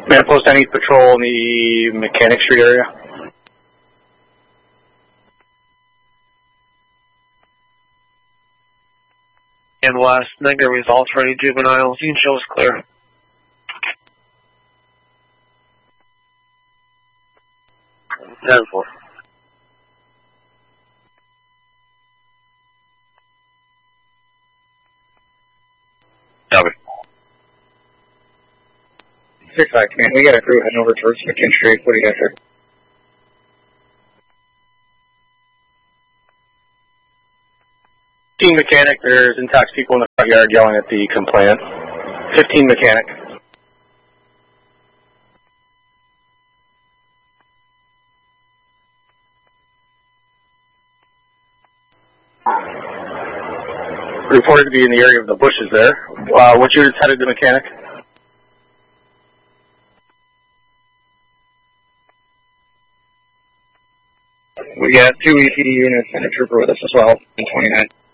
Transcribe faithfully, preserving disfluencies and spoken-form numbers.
Man, post any patrol in the Mechanic Street area. And West, negative results for any juveniles. You can show us clear. ten four. Copy. six five, command. We got a crew heading over towards McKinnon Street. What do you got there? fifteen Mechanic, there's intox people in the front yard yelling at the complainant. fifteen Mechanic. Reported to be in the area of the bushes there. Uh, what unit's headed to Mechanic? We got two E P D units and a trooper with us as well, in twenty-nine.